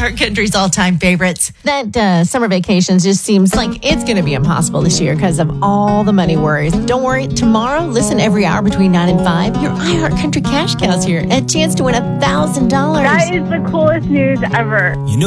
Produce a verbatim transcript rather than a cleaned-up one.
iHeart Country's all-time favorites. That uh, summer vacations just seems like it's going to be impossible this year because of all the money worries. Don't worry. Tomorrow, listen every hour between nine and five. Your iHeart Country Cash Cow's here. A chance to win one thousand dollars. That is the coolest news ever. You know